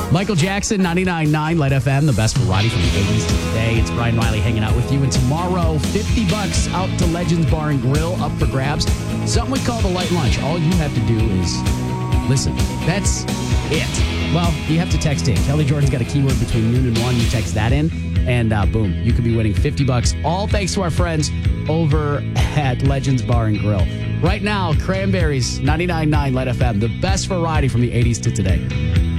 Michael Jackson, 99.9 Light FM, the best variety from the 80s to today. It's Brian Riley hanging out with you. And tomorrow, $50 out to Legends Bar and Grill up for grabs. Something we call the light lunch. All you have to do is listen. That's it. Well, you have to text in. Kelly Jordan's got a keyword between noon and 1. You text that in, and boom, you could be winning $50. All thanks to our friends over at Legends Bar and Grill. Right now, Cranberries, 99.9 Light FM, the best variety from the 80s to today.